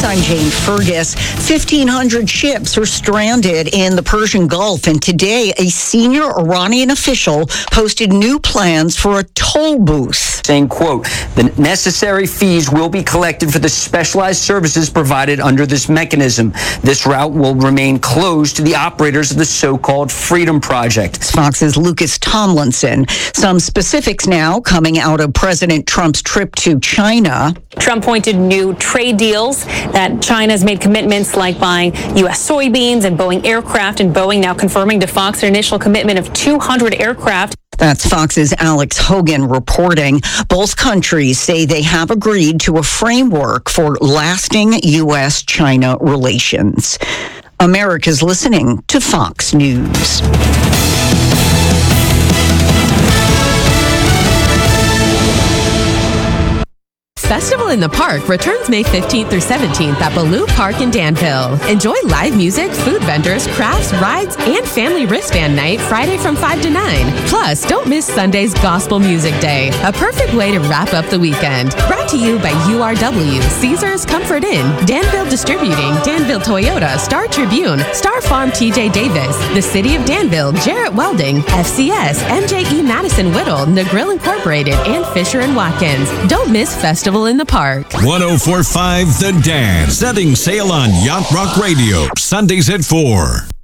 I'm Jane Fergus. 1,500 ships are stranded in the Persian Gulf, and today a senior Iranian official posted new plans for a toll booth. Saying, quote, the necessary fees will be collected for the specialized services provided under this mechanism. This route will remain closed to the operators of the so-called Freedom Project. Fox's Lucas Tomlinson. Some specifics now coming out of President Trump's trip to China. Trump pointed new trade deals that China's made commitments like buying U.S. soybeans and Boeing aircraft, and Boeing now confirming to Fox an initial commitment of 200 aircraft. That's Fox's Alex Hogan reporting. Both countries say they have agreed to a framework for lasting U.S.-China relations. America's listening to Fox News. Festival in the Park returns May 15th through 17th at Baloo Park in Danville. Enjoy live music, food vendors, crafts, rides, and family wristband night Friday from 5 to 9. Plus, don't miss Sunday's Gospel Music Day, a perfect way to wrap up the weekend. Brought to you by URW, Caesars, Comfort Inn, Danville Distributing, Danville Toyota, Star Tribune, Star Farm TJ Davis, the City of Danville, Jarrett Welding, FCS, MJE Madison Whittle, Negril Incorporated, and Fisher & Watkins. Don't miss Festival in the Park. 104.5 The Dan. Setting sail on Yacht Rock Radio. Sundays at 4.